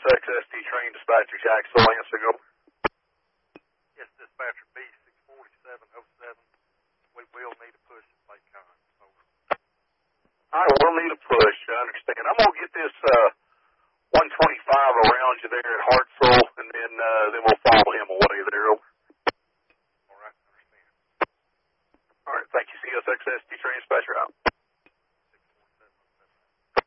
XST train dispatcher Jacksonville, Lansing. Yes, dispatcher B64707. We will need a push at Lake Con. Over. All right, we'll need a push. I understand. I'm going to get this 125 around you there at Hartsville, and then we'll follow him away there.